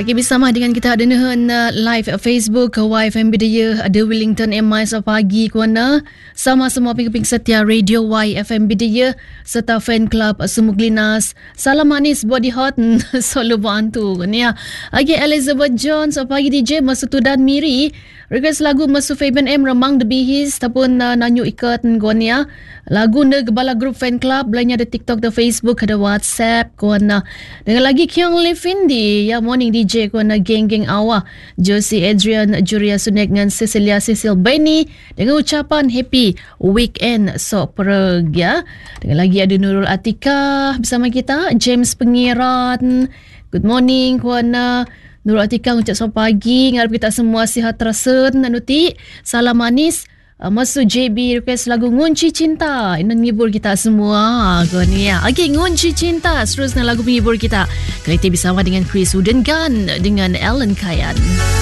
Okey, bersama dengan kita ada live Facebook YFM Bidaya ada Wellington MI pagi kuana sama-sama ping setia Radio YFM Bidaya serta fan club Semuglinas. Salam manis body hot solo bantu ya. Okey, Elizabeth Jones pagi DJ Masutu dan Miri request lagu Masu Fabian M Remang The Bihis ataupun nanyu ikat ya. Lagu ne gebala grup fan club lainnya ada TikTok, ada Facebook, ada WhatsApp kuana. Dengan lagi Kyung Levindi ya morning DJ kuana geng-geng awah Josie Adrian Juria Sunek dengan Cecilia Cecil Benny dengan ucapan happy weekend pereg ya. Dengan lagi ada Nurul Atika bersama kita, James Pengiran. Good morning kuana. Nurul Atika ucap selamat pagi, ngarap kita semua sihat terasen nanuti. Salam manis. Masuk JB request lagu Ngunci Cinta. Ini menghibur kita semua. Ya. Okey, Ngunci Cinta seterusnya lagu menghibur kita. Kali ini bersama dengan Chris Udengan dengan Alan Kayan.